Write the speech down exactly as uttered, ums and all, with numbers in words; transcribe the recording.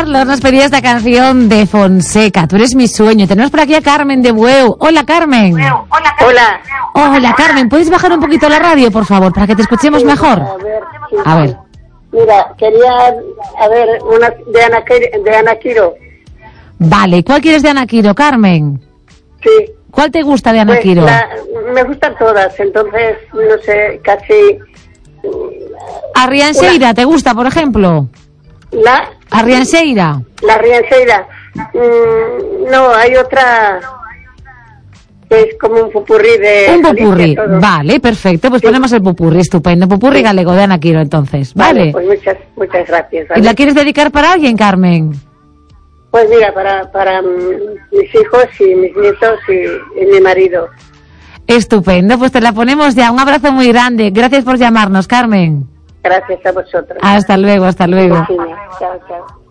Carlos nos pedía esta canción de Fonseca, Tú eres mi sueño. Tenemos por aquí a Carmen de Bueu. Hola, Carmen. Hola. Hola, Carmen. ¿Puedes bajar un poquito la radio, por favor, para que te escuchemos Sí, mejor? A ver. Sí, A ver. Mira, quería, a ver, una de Ana, de Ana Quiro. Vale, ¿cuál quieres de Ana Quiro, Carmen? Sí. ¿Cuál te gusta de Ana Pues Quiro? la, me gustan todas, entonces, no sé, casi... Arrianseira, ¿te gusta, por ejemplo? La... Arrianseira. La Rianseira. Mm, no, hay otra que es como un popurrí de... Un popurrí, Galicia, todo. vale, perfecto, pues sí. Ponemos el popurrí, estupendo, popurrí sí. galego de Ana Quiro, entonces, ¿vale? Vale, pues muchas, muchas gracias. ¿Vale? ¿Y la quieres dedicar para alguien, Carmen? Pues mira, para, para mis hijos y mis nietos y, y mi marido. Estupendo, pues te la ponemos ya, un abrazo muy grande, gracias por llamarnos, Carmen. Gracias a vosotros. Hasta luego, hasta luego. Chao, chao.